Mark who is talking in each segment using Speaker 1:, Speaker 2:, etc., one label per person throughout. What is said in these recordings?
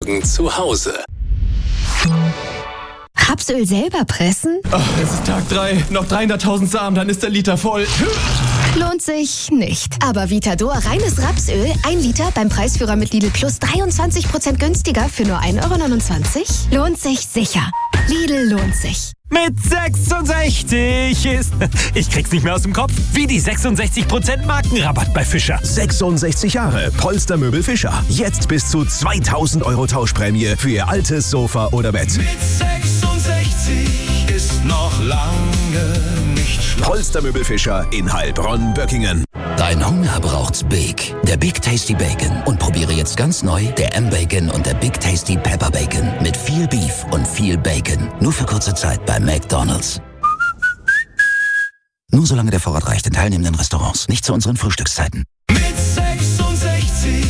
Speaker 1: Morgen zu Hause.
Speaker 2: Rapsöl selber pressen?
Speaker 3: Oh, es ist Tag 3. Noch 300.000 Samen, dann ist der Liter voll.
Speaker 2: Lohnt sich nicht. Aber Vitador reines Rapsöl, 1 Liter beim Preisführer mit Lidl Plus 23% günstiger für nur 1,29 €? Lohnt sich sicher. Lidl lohnt sich.
Speaker 4: Mit 66 ist... Ich krieg's nicht mehr aus dem Kopf. Wie die 66% Markenrabatt bei Fischer.
Speaker 5: 66 Jahre Polstermöbel Fischer. Jetzt bis zu 2.000 € Tauschprämie für Ihr altes Sofa oder Bett.
Speaker 6: Mit 66 ist noch lange nicht Schluss.
Speaker 5: Polstermöbel Fischer in Heilbronn-Böckingen.
Speaker 7: Dein Hunger braucht's Big. Der Big Tasty Bacon. Und probiere jetzt ganz neu der M-Bacon und der Big Tasty Pepper Bacon. Mit viel Beef und viel Bacon. Nur für kurze Zeit bei McDonald's. Nur solange der Vorrat reicht in teilnehmenden Restaurants. Nicht zu unseren Frühstückszeiten.
Speaker 6: Mit 66.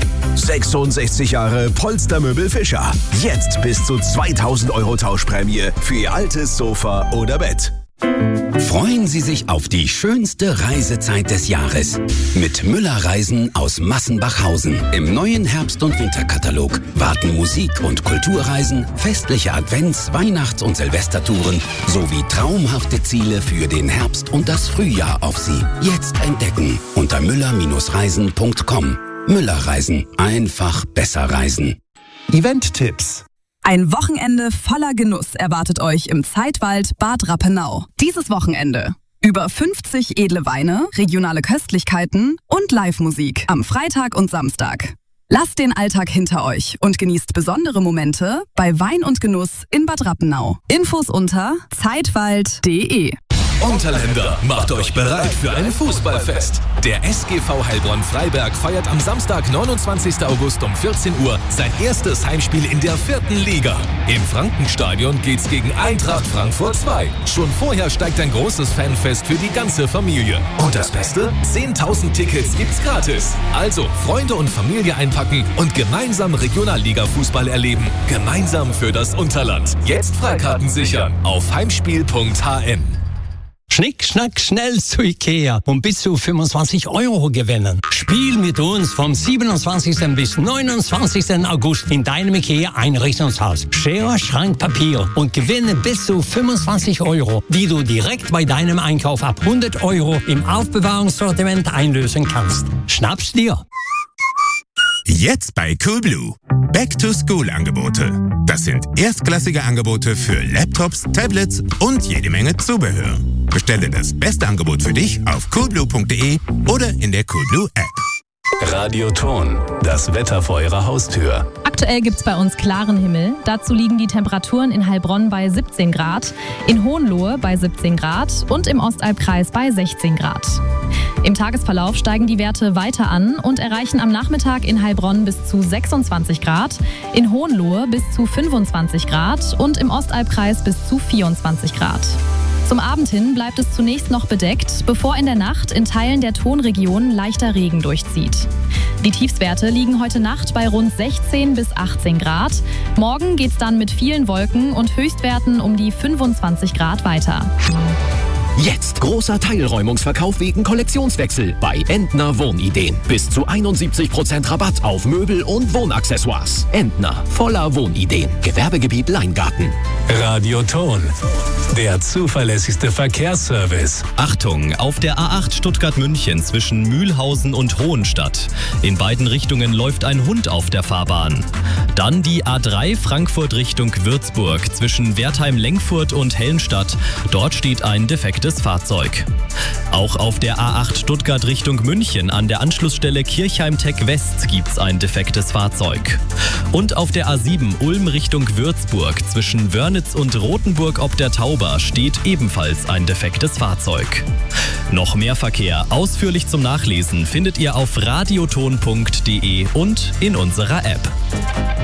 Speaker 5: 66 Jahre Polstermöbel Fischer. Jetzt bis zu 2.000 € Tauschprämie für Ihr altes Sofa oder Bett.
Speaker 8: Freuen Sie sich auf die schönste Reisezeit des Jahres mit Müller-Reisen aus Massenbachhausen. Im neuen Herbst- und Winterkatalog warten Musik- und Kulturreisen, festliche Advents-, Weihnachts- und Silvestertouren sowie traumhafte Ziele für den Herbst und das Frühjahr auf Sie. Jetzt entdecken unter müller-reisen.com. Müller-Reisen. Einfach besser reisen.
Speaker 9: Event-Tipps.
Speaker 10: Ein Wochenende voller Genuss erwartet euch im Zeitwald Bad Rappenau. Dieses Wochenende über 50 edle Weine, regionale Köstlichkeiten und Live-Musik am Freitag und Samstag. Lasst den Alltag hinter euch und genießt besondere Momente bei Wein und Genuss in Bad Rappenau. Infos unter zeitwald.de.
Speaker 1: Unterländer, macht euch bereit für ein Fußballfest. Der SGV Heilbronn-Freiberg feiert am Samstag, 29. August um 14 Uhr sein erstes Heimspiel in der 4. Liga. Im Frankenstadion geht's gegen Eintracht Frankfurt 2. Schon vorher steigt ein großes Fanfest für die ganze Familie. Und das Beste? 10.000 Tickets gibt's gratis. Also Freunde und Familie einpacken und gemeinsam Regionalliga-Fußball erleben. Gemeinsam für das Unterland. Jetzt Freikarten sichern auf heimspiel.hn.
Speaker 11: Schnick, schnack, schnell zu Ikea und bis zu 25 € gewinnen. Spiel mit uns vom 27. bis 29. August in deinem Ikea-Einrichtungshaus. Schere, Schrank, Papier und gewinne bis zu 25 €, die du direkt bei deinem Einkauf ab 100 € im Aufbewahrungssortiment einlösen kannst. Schnapp's dir!
Speaker 12: Jetzt bei Coolblue. Back-to-School-Angebote. Das sind erstklassige Angebote für Laptops, Tablets und jede Menge Zubehör. Bestelle das beste Angebot für dich auf coolblue.de oder in der Coolblue App.
Speaker 1: Radioton, das Wetter vor Ihrer Haustür.
Speaker 13: Aktuell gibt's bei uns klaren Himmel. Dazu liegen die Temperaturen in Heilbronn bei 17 Grad, in Hohenlohe bei 17 Grad und im Ostalbkreis bei 16 Grad. Im Tagesverlauf steigen die Werte weiter an und erreichen am Nachmittag in Heilbronn bis zu 26 Grad, in Hohenlohe bis zu 25 Grad und im Ostalbkreis bis zu 24 Grad. Zum Abend hin bleibt es zunächst noch bedeckt, bevor in der Nacht in Teilen der Tonregion leichter Regen durchzieht. Die Tiefstwerte liegen heute Nacht bei rund 16 bis 18 Grad. Morgen geht's dann mit vielen Wolken und Höchstwerten um die 25 Grad weiter.
Speaker 14: Jetzt großer Teilräumungsverkauf wegen Kollektionswechsel bei Entner Wohnideen. Bis zu 71% Rabatt auf Möbel und Wohnaccessoires. Entner, voller Wohnideen. Gewerbegebiet Leingarten.
Speaker 1: Radioton, der zuverlässigste Verkehrsservice.
Speaker 15: Achtung, auf der A8 Stuttgart-München zwischen Mühlhausen und Hohenstadt. In beiden Richtungen läuft ein Hund auf der Fahrbahn. Dann die A3 Frankfurt Richtung Würzburg zwischen Wertheim-Lengfurt und Hellenstadt. Dort steht ein defektes Fahrzeug. Auch auf der A8 Stuttgart Richtung München an der Anschlussstelle Kirchheim-Tech West gibt's ein defektes Fahrzeug. Und auf der A7 Ulm Richtung Würzburg zwischen Wörnitz und Rothenburg ob der Tauber steht ebenfalls ein defektes Fahrzeug. Noch mehr Verkehr ausführlich zum Nachlesen findet ihr auf radioton.de und in unserer App.